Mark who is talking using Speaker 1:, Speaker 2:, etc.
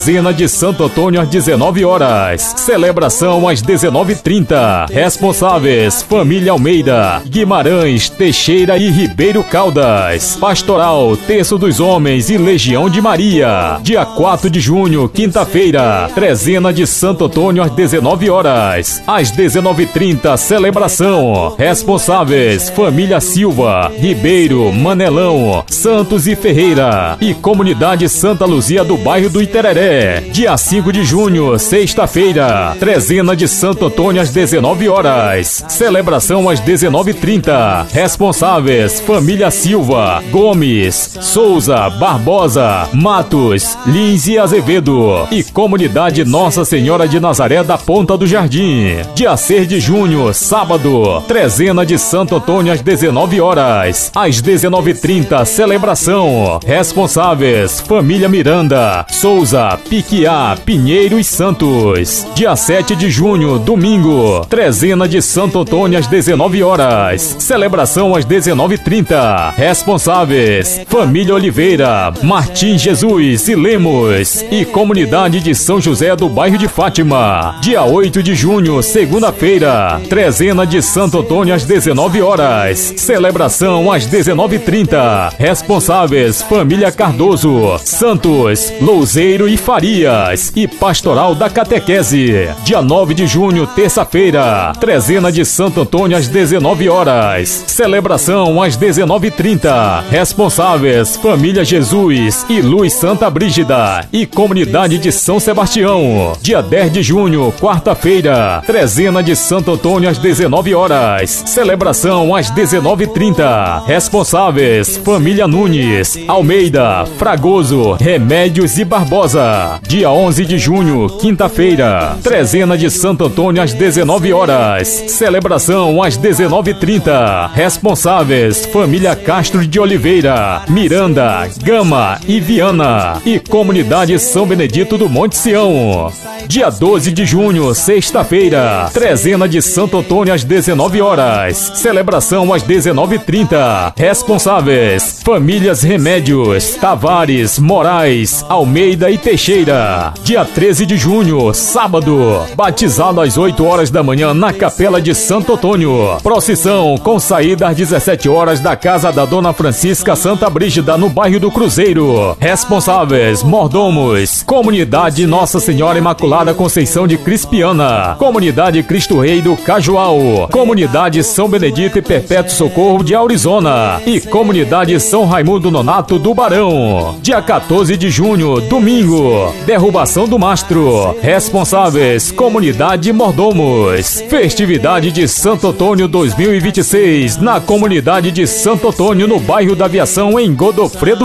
Speaker 1: Cena de Santo Antônio às 19 horas. Celebração às 19h30. Responsáveis: Família Almeida, Guimarães, Teixeira e Ribeiro Caldas. Pastoral: Terço dos Homens e Legião de Maria. Dia 4 de junho, quinta-feira. Trezena de Santo Antônio às 19 horas. Às 19h30, celebração. Responsáveis: Família Silva, Ribeiro, Manelão, Santos e Ferreira. E Comunidade Santa Luzia do bairro do Itereré. Dia 5 de junho, sexta-feira. Trezena de Santo Antônio às 19 horas. Celebração às 19h30. Responsáveis: Família Silva, Gomes, Souza, Barbosa, Matos, Lins e Azevedo. E Comunidade Nossa Senhora de Nazaré da Ponta do Jardim. Dia 6 de junho, sábado. Trezena de Santo Antônio às 19 horas. Às 19h30, celebração. Responsáveis: Família Miranda, Souza, Piquiá, Pinheiro e Santos. Dia 7 de junho, domingo. Trezena de Santo Antônio às 19 horas. Celebração às 19h30. Responsáveis: Família Oliveira, Martim Jesus e Lemos. E Comunidade de São José do bairro de Fátima. Dia 8 de junho, segunda-feira. Trezena de Santo Antônio às 19 horas. Celebração às 19h30. Responsáveis: Família Cardoso, Santos, Louzeiro e Farias. E Pastoral da Catequese. Dia 9 de junho, terça-feira. Trezena de Santo Antônio às 19 horas. Celebração às 19h30. Responsáveis: Família Jesus e Luz Santa Brígida. E Comunidade de São Sebastião. Dia 10 de junho, quarta-feira. Trezena de Santo Antônio às 19 horas. Celebração às 19h30. Responsáveis: Família Nunes, Almeida, Fragoso, Remédios e Barbosa. Dia 11 de junho, quinta-feira. Trezena de Santo Antônio às 19 horas. Celebração às 19h30. Responsáveis: Família Castro de Oliveira, Miranda, Gama e Viana. E Comunidade São Benedito do Monte Sião. Dia 12 de junho, sexta-feira. Trezena de Santo Antônio às 19 horas. Celebração às 19h30. Responsáveis: Famílias Remédios, Tavares, Moraes, Almeida e Teixeira. Dia 13 de junho, sábado. Batizado às 8 horas da manhã na Capela de Santo Antônio. Procissão com saída às 17 horas da casa da Dona Francisca Santa Brígida, no bairro do Cruzeiro. Responsáveis: Mordomos, Comunidade Nossa Senhora Imaculada Conceição de Crispiana, Comunidade Cristo Rei do Cajual, Comunidade São Benedito e Perpétuo Socorro de Aurizona e Comunidade São Raimundo Nonato do Barão. Dia 14 de junho, domingo. Derrubação do mastro. Responsáveis: Comunidade Mordomos. Festividade de Santo Antônio 2026 na Comunidade de Santo Antônio, no bairro da Aviação, em Godofredo